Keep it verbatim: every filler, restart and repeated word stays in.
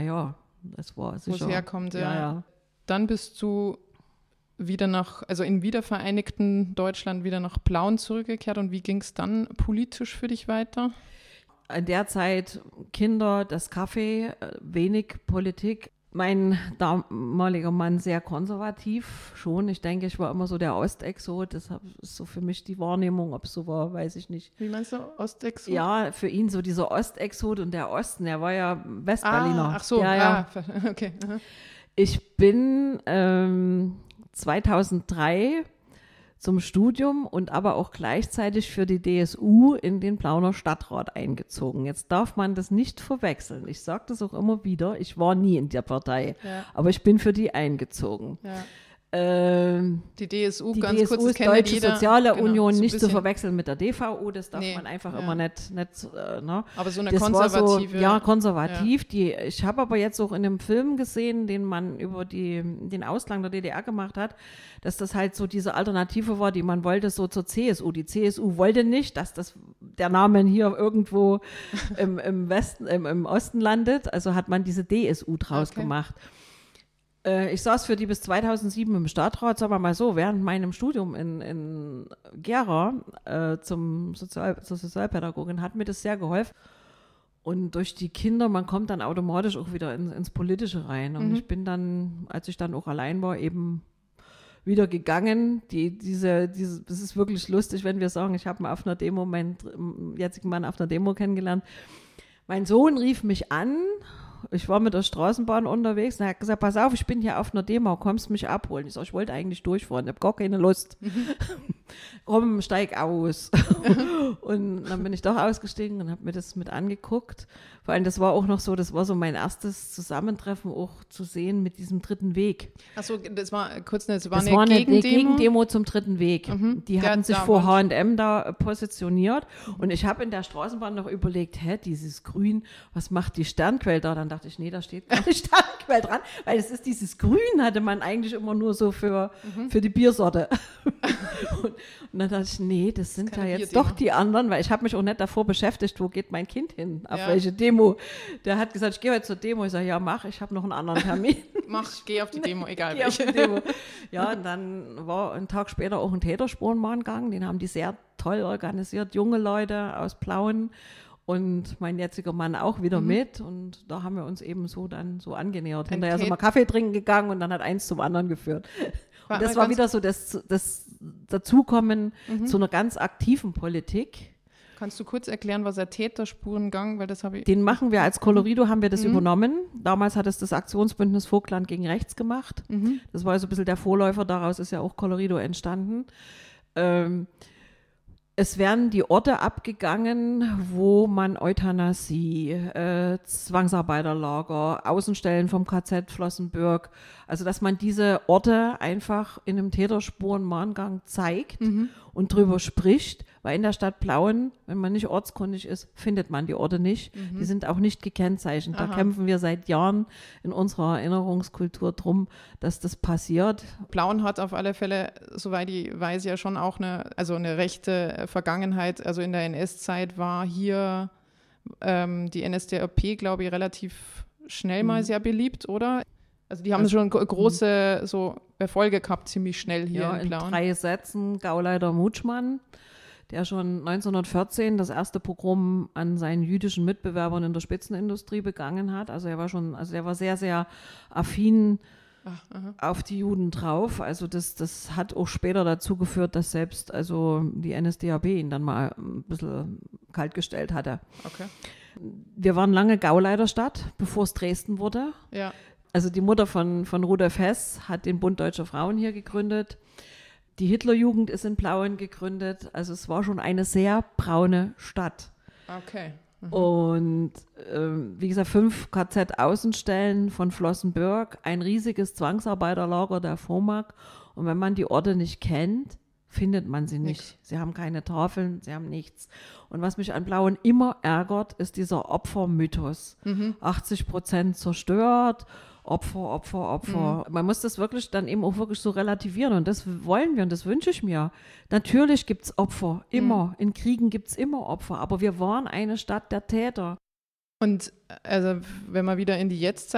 Ja, das war sicher. Wo es herkommt, ja. ja, ja. Dann bist du wieder nach, also im wiedervereinigten Deutschland wieder nach Plauen zurückgekehrt. Und wie ging es dann politisch für dich weiter? In der Zeit Kinder, das Kaffee, wenig Politik. Mein damaliger Mann sehr konservativ schon. Ich denke, ich war immer so der Ostexot. Das ist so für mich die Wahrnehmung, ob es so war, weiß ich nicht. Wie meinst du, Ostexot? Ja, für ihn so dieser Ostexot und der Osten, der war ja Westberliner. Ah, ach so, ja, ja. Ah, okay. Aha. Ich bin ähm, zweitausenddrei zum Studium und aber auch gleichzeitig für die D S U in den Plauner Stadtrat eingezogen. Jetzt darf man das nicht verwechseln. Ich sage das auch immer wieder, ich war nie in der Partei, Ja. aber ich bin für die eingezogen. Ja. Ähm, Die D S U, die ganz D S U kurz, das ist kennt Deutsche jeder. Soziale Genau, Union, so ein nicht zu bisschen. verwechseln mit der D V O, das darf Nee, man einfach ja. immer nicht, nicht äh, ne? Aber so eine Das konservative. war so, ja, konservativ. Ja. Die, ich habe aber jetzt auch in einem Film gesehen, den man über die, den Ausklang der D D R gemacht hat, dass das halt so diese Alternative war, die man wollte, so zur C S U. Die C S U wollte nicht, dass das der Name hier irgendwo im, im Westen, im, im Osten landet. Also hat man diese D S U draus Okay. gemacht. Ich saß für die bis zweitausendsieben im Stadtrat, sagen wir mal so, während meinem Studium in, in Gera äh, zum Sozial, zur Sozialpädagogin hat mir das sehr geholfen. Und durch die Kinder, man kommt dann automatisch auch wieder in, ins Politische rein. Und Mhm. ich bin dann, als ich dann auch allein war, eben wieder gegangen. Die, diese, diese, das ist wirklich lustig, wenn wir sagen, ich habe mal auf einer Demo meinen jetzigen Mann auf einer Demo kennengelernt. Mein Sohn rief mich an. Ich war mit der Straßenbahn unterwegs und er hat gesagt, pass auf, ich bin hier auf einer Demo, kommst du mich abholen? Ich sage, ich wollte eigentlich durchfahren, ich habe gar keine Lust. Mhm. Komm, steig aus. Und dann bin ich doch ausgestiegen und habe mir das mit angeguckt. Vor allem, das war auch noch so, das war so mein erstes Zusammentreffen auch zu sehen mit diesem dritten Weg. Achso, das war kurz, das war das eine war eine Gegendemo? Gegendemo zum dritten Weg. Mhm. Die Der hatten sich da vor war- H und M da äh, positioniert und ich habe in der Straßenbahn noch überlegt, hä, dieses Grün, was macht die Sternquelle da? Dann dachte ich, nee, da steht keine Sternquelle dran, weil es ist dieses Grün, hatte man eigentlich immer nur so für, Mhm. für die Biersorte. und, und dann dachte ich, nee, das sind Keine ja jetzt Bierdemo. doch die anderen, weil ich habe mich auch nicht davor beschäftigt, wo geht mein Kind hin, auf Ja. welche Demo. Der hat gesagt, ich gehe heute zur Demo. Ich sage, ja, mach, ich habe noch einen anderen Termin. Mach, geh auf die Demo, egal Geh auf welche. die Demo. Ja, und dann war ein Tag später auch ein Täterspurenmahngang, den haben die sehr toll organisiert, junge Leute aus Plauen und mein jetziger Mann auch wieder Mhm. mit und da haben wir uns eben so dann so angenähert. Ein Hinterher sind Tät- wir Kaffee trinken gegangen und dann hat eins zum anderen geführt. War Und das mal war ganz- wieder so das, das Dazukommen Mhm. zu einer ganz aktiven Politik. Kannst du kurz erklären, was der Täterspurengang, weil das habe ich... Den machen wir als Colorido, haben wir das Mhm. übernommen. Damals hat es das Aktionsbündnis Vogtland gegen Rechts gemacht. Mhm. Das war so ein bisschen der Vorläufer, daraus ist ja auch Colorido entstanden. Ähm, es werden die Orte abgegangen, wo man Euthanasie, äh, Zwangsarbeiterlager, Außenstellen vom K Z Flossenbürg, also dass man diese Orte einfach in einem Täterspurenmahngang zeigt Mhm. und drüber spricht, weil in der Stadt Plauen, wenn man nicht ortskundig ist, findet man die Orte nicht. Mhm. Die sind auch nicht gekennzeichnet. Da Aha. kämpfen wir seit Jahren in unserer Erinnerungskultur drum, dass das passiert. Plauen hat auf alle Fälle, soweit ich weiß, ja schon auch eine, also eine rechte Vergangenheit. Also in der N S-Zeit war hier ähm, die N S D A P, glaube ich, relativ schnell mal Mhm. sehr beliebt, oder? Also die haben Also- schon gro- große so Erfolge gehabt, ziemlich schnell hier Ja, in in Plauen. drei Sätzen Gauleiter Mutschmann, der schon neunzehnhundertvierzehn das erste Pogrom an seinen jüdischen Mitbewerbern in der Spitzenindustrie begangen hat. Also er war schon, also er war sehr, sehr affin Ach, aha. auf die Juden drauf. Also das, das hat auch später dazu geführt, dass selbst also die N S D A P ihn dann mal ein bisschen kalt gestellt hatte. Okay. Wir waren lange Gauleiterstadt, bevor es Dresden wurde. Ja. Also die Mutter von, von Rudolf Hess hat den Bund Deutscher Frauen hier gegründet. Die Hitlerjugend ist in Plauen gegründet. Also es war schon eine sehr braune Stadt. Okay. Mhm. Und ähm, wie gesagt, fünf K Z-Außenstellen von Flossenbürg, ein riesiges Zwangsarbeiterlager der FOMAG. Und wenn man die Orte nicht kennt, findet man sie nicht. Nix. Sie haben keine Tafeln, sie haben nichts. Und was mich an Plauen immer ärgert, ist dieser Opfermythos. Mhm. achtzig Prozent zerstört, Opfer, Opfer, Opfer. Man muss das wirklich dann eben auch wirklich so relativieren und das wollen wir und das wünsche ich mir. Natürlich gibt es Opfer, immer. In Kriegen gibt es immer Opfer, aber wir waren eine Stadt der Täter. Und also wenn wir wieder in die Jetztzeit